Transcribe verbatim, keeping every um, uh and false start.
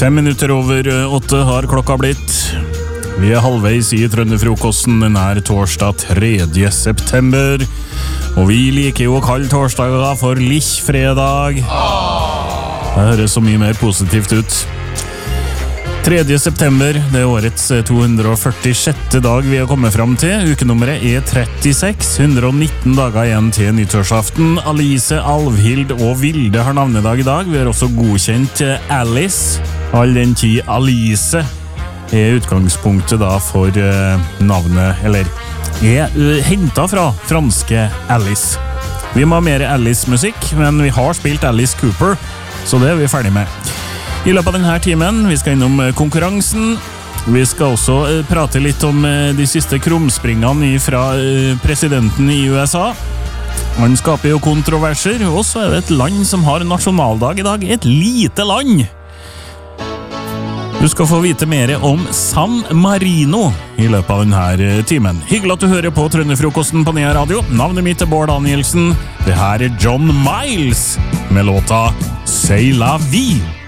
Fem minutter over åtte har klokka blitt. Vi er halvveis i Trønderfrokosten. Den er torsdag tredje september. Og vi liker jo å kalle torsdager for Lichfredag. Det høres så mye mer positivt ut. tredje september, det er årets to hundre og førtisjette dag vi har kommet frem til. Ukenummeret er trettiseks, hundre og nitten dager igjen til nyttårsaften. Alice, Alvhild og Vilde har navnedag i dag. Vi har også godkjent Alice. All den tid Alice er utgangspunktet da for uh, navnet, eller er uh, hentet fra franske Alice. Vi må ha mer Alice-musikk, men vi har spilt Alice Cooper, så det er vi ferdig med. I løpet av denne timen, vi skal innom konkurransen. Vi skal også uh, prate litt om uh, de siste krumspringene fra uh, presidenten i U S A. Han skaper jo kontroverser, og så er det et land som har nasjonaldag i dag. Et lite land! Du skal få vite mer om San Marino i løpet av denne timen. Hyggelig at du hører på Trønderfrokosten på Nea Radio. Navnet mitt er Bård Danielsen. Det her er John Miles med låta C'est la vie.